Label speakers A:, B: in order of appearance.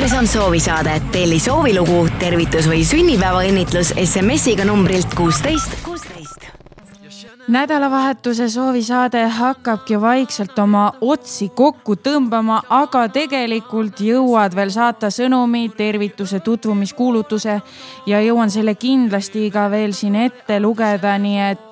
A: Eetris on soovisaade. Telli soovilugu, tervitus või sünnipäevaõnnitlus SMS-iga numbrilt 16.
B: Nädalavahetuse soovisaade hakkabki vaikselt oma otsi kokku tõmbama, aga tegelikult jõuad veel saata sõnumi, tervituse, tutvumiskuulutuse ja jõuan selle kindlasti ka veel siin ette lugeda, nii et